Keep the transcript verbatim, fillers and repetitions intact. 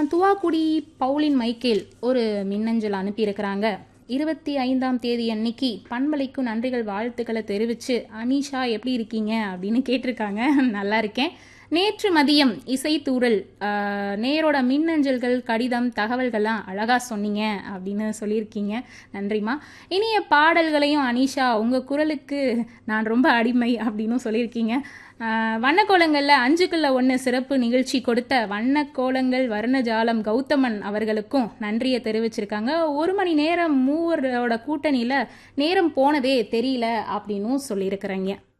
துவாக்குடி பவுலின் மைக்கேல் ஒரு மின்னஞ்சல் அனுப்பியிருக்கிறாங்க. இருபத்தி ஐந்தாம் தேதி அன்னைக்கு பண்பலைக்கு நன்றிகள் வாழ்த்துக்களை தெரிவித்து அனிஷா எப்படி இருக்கீங்க அப்படின்னு கேட்டிருக்காங்க. நல்லா இருக்கேன். நேற்று மதியம் இசைத்தூரல் நேரோட மின்னஞ்சல்கள் கடிதம் தகவல்கள்லாம் அழகாக சொன்னீங்க அப்படின்னு சொல்லியிருக்கீங்க. நன்றிம்மா. இனிய பாடல்களையும் அனிஷா உங்கள் குரலுக்கு நான் ரொம்ப அடிமை அப்படின்னு சொல்லியிருக்கீங்க. வண்ணக்கோலங்களில் அஞ்சுக்குள்ள ஒன்று சிறப்பு நிகழ்ச்சி கொடுத்த வண்ணக்கோலங்கள் வர்ணஜாலம் கௌதமன் அவர்களுக்கும் நன்றியை தெரிவிச்சிருக்காங்க. ஒரு மணி நேரம் மூவரோட கூட்டணியில் நேரம் போனதே தெரியல அப்படின்னும் சொல்லியிருக்கிறேங்க.